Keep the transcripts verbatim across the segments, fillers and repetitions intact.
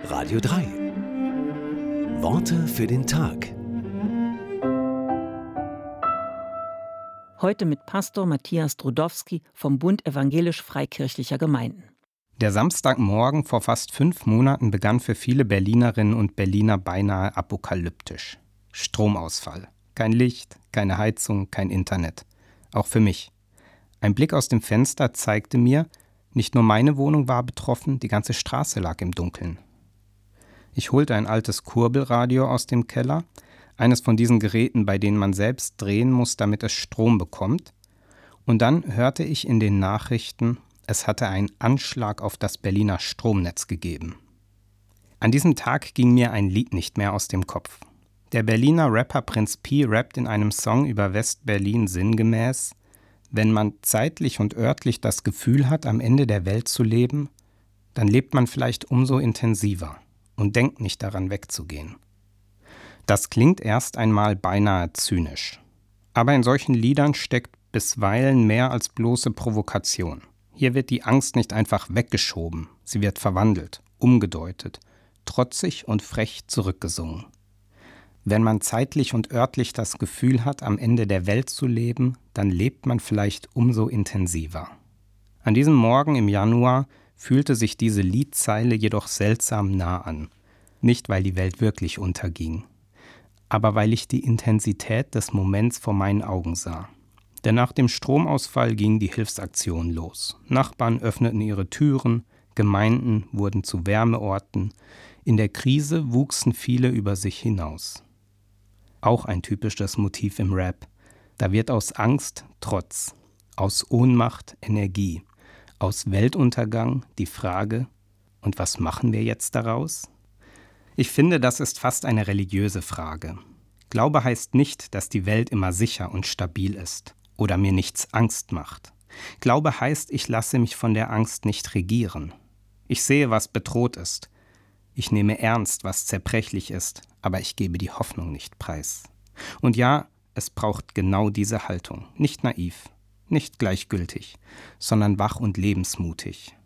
Radio drei. Worte für den Tag. Heute mit Pastor Matthias Drudowski vom Bund Evangelisch-Freikirchlicher Gemeinden. Der Samstagmorgen vor fast fünf Monaten begann für viele Berlinerinnen und Berliner beinahe apokalyptisch. Stromausfall. Kein Licht, keine Heizung, kein Internet. Auch für mich. Ein Blick aus dem Fenster zeigte mir, nicht nur meine Wohnung war betroffen, die ganze Straße lag im Dunkeln. Ich holte ein altes Kurbelradio aus dem Keller, eines von diesen Geräten, bei denen man selbst drehen muss, damit es Strom bekommt. Und dann hörte ich in den Nachrichten, es hatte einen Anschlag auf das Berliner Stromnetz gegeben. An diesem Tag ging mir ein Lied nicht mehr aus dem Kopf. Der Berliner Rapper Prinz Pi rappt in einem Song über West-Berlin sinngemäß: Wenn man zeitlich und örtlich das Gefühl hat, am Ende der Welt zu leben, dann lebt man vielleicht umso intensiver und denkt nicht daran, wegzugehen. Das klingt erst einmal beinahe zynisch. Aber in solchen Liedern steckt bisweilen mehr als bloße Provokation. Hier wird die Angst nicht einfach weggeschoben, sie wird verwandelt, umgedeutet, trotzig und frech zurückgesungen. Wenn man zeitlich und örtlich das Gefühl hat, am Ende der Welt zu leben, dann lebt man vielleicht umso intensiver. An diesem Morgen im Januar fühlte sich diese Liedzeile jedoch seltsam nah an. Nicht, weil die Welt wirklich unterging, aber weil ich die Intensität des Moments vor meinen Augen sah. Denn nach dem Stromausfall ging die Hilfsaktion los. Nachbarn öffneten ihre Türen, Gemeinden wurden zu Wärmeorten. In der Krise wuchsen viele über sich hinaus. Auch ein typisches Motiv im Rap. Da wird aus Angst Trotz, aus Ohnmacht Energie, aus Weltuntergang die Frage: Und was machen wir jetzt daraus? Ich finde, das ist fast eine religiöse Frage. Glaube heißt nicht, dass die Welt immer sicher und stabil ist oder mir nichts Angst macht. Glaube heißt, ich lasse mich von der Angst nicht regieren. Ich sehe, was bedroht ist. Ich nehme ernst, was zerbrechlich ist, aber ich gebe die Hoffnung nicht preis. Und ja, es braucht genau diese Haltung. Nicht naiv, nicht gleichgültig, sondern wach und lebensmutig.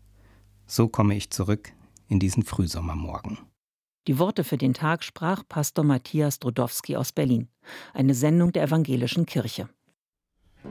So komme ich zurück in diesen Frühsommermorgen. Die Worte für den Tag sprach Pastor Matthias Drudowski aus Berlin. Eine Sendung der Evangelischen Kirche.